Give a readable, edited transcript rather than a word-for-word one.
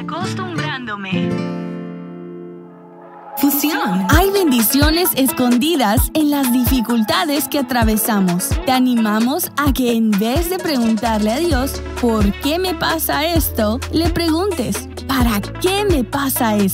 acostumbrándome. Fusión. Hay bendiciones escondidas en las dificultades que atravesamos. Te animamos a que en vez de preguntarle a Dios, ¿por qué me pasa esto?, le preguntes, ¿para qué me pasa esto?